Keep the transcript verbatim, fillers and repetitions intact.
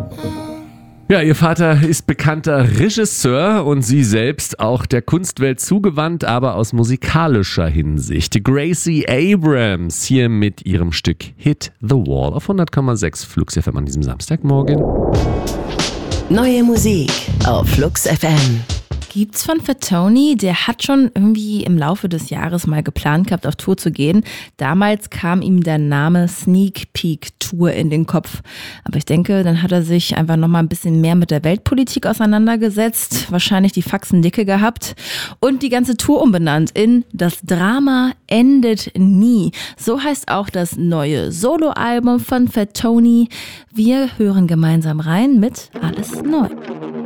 Ja, ihr Vater ist bekannter Regisseur und sie selbst auch der Kunstwelt zugewandt, aber aus musikalischer Hinsicht. Gracie Abrams hier mit ihrem Stück Hit the Wall auf hundert Komma sechs Flux F M an diesem Samstagmorgen. Neue Musik auf Flux F M. Gibt's von Fatoni, der hat schon irgendwie im Laufe des Jahres mal geplant gehabt, auf Tour zu gehen. Damals kam ihm der Name Sneak Peek Tour in den Kopf. Aber ich denke, dann hat er sich einfach nochmal ein bisschen mehr mit der Weltpolitik auseinandergesetzt, wahrscheinlich die Faxen dicke gehabt und die ganze Tour umbenannt in Das Drama endet nie. So heißt auch das neue Soloalbum von Fatoni. Wir hören gemeinsam rein mit Alles neu.